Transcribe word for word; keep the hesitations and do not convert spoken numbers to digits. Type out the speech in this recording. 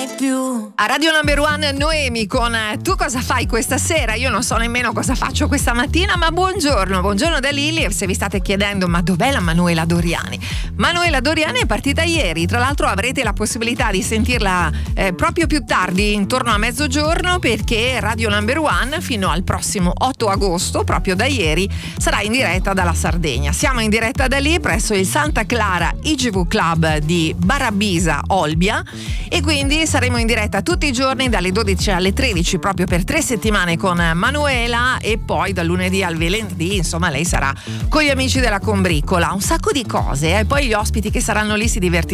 mai più. A Radio Number One Noemi con Tu cosa fai questa sera? Io non so nemmeno cosa faccio questa mattina, ma buongiorno, buongiorno da Lili. E se vi state chiedendo ma dov'è la Manuela Doriani? Manuela Doriani è partita ieri, tra l'altro avrete la possibilità di sentirla eh, proprio più tardi, intorno a mezzogiorno, perché Radio Number One fino al prossimo otto agosto, proprio da ieri, sarà in diretta dalla Sardegna. Siamo in diretta da lì presso il Santa Clara I G V Club di Barabisa Olbia, e quindi saremo in diretta tutti i giorni dalle dodici alle tredici proprio per tre settimane con Manuela, e poi dal lunedì al venerdì insomma lei sarà con gli amici della Combriccola. Un sacco di cose e eh? Poi gli ospiti che saranno lì si divertiranno